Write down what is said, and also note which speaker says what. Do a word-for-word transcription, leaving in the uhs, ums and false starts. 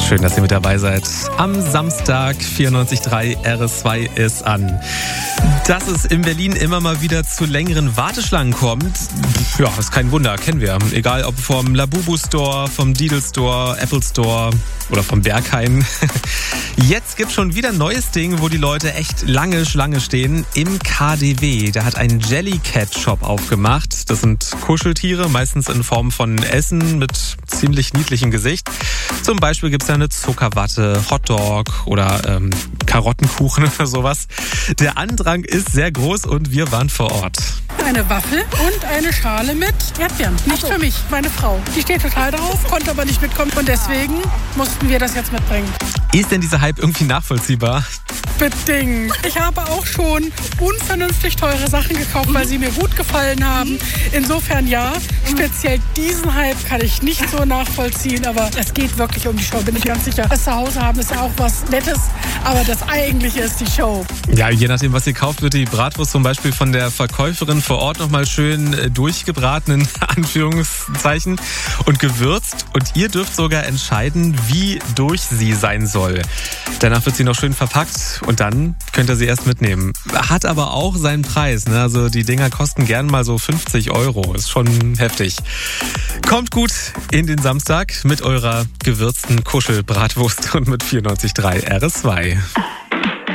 Speaker 1: Schön, dass ihr mit dabei seid. Am Samstag vierundneunzig Komma drei R S zwei ist an. Dass es in Berlin immer mal wieder zu längeren Warteschlangen kommt, ja, ist kein Wunder, kennen wir. Egal ob vom Labubu Store, vom Lidl Store, Apple Store oder vom Berghain. Jetzt gibt's schon wieder ein neues Ding, wo die Leute echt lange Schlange stehen. Im K D W. Da hat ein Jellycat-Shop aufgemacht. Das sind Kuscheltiere, meistens in Form von Essen mit ziemlich niedlichem Gesicht. Zum Beispiel gibt's da eine Zuckerwatte, Hotdog oder ähm, Karottenkuchen oder sowas. Der Andrang ist sehr groß und wir waren vor Ort.
Speaker 2: Eine Waffel und eine Schale mit Erdbeeren. Nicht für mich, meine Frau. Die steht total drauf, konnte aber nicht mitkommen und deswegen mussten wir das jetzt mitbringen.
Speaker 1: Ist denn dieser Hype irgendwie nachvollziehbar?
Speaker 2: Bedingt. Ich habe auch schon unvernünftig teure Sachen gekauft, weil sie mir gut gefallen haben. Insofern ja, speziell diesen Hype kann ich nicht so nachvollziehen, aber es geht wirklich um die Show, bin ich ganz sicher. Das zu Hause haben ist ja auch was Nettes, aber das Eigentliche ist die Show.
Speaker 1: Ja, je nachdem, was ihr kauft, wird die Bratwurst zum Beispiel von der Verkäuferin vor Ort nochmal schön durchgebraten, in Anführungszeichen, und gewürzt. Und ihr dürft sogar entscheiden, wie durch sie sein soll. Danach wird sie noch schön verpackt und dann könnt ihr sie erst mitnehmen. Hat aber auch seinen Preis, ne? Also die Dinger kosten gern mal so fünfzig Euro. Ist schon heftig. Kommt gut in den Samstag mit eurer gewürzten Kuschelbratwurst und mit vierundneunzig Komma drei R S zwei.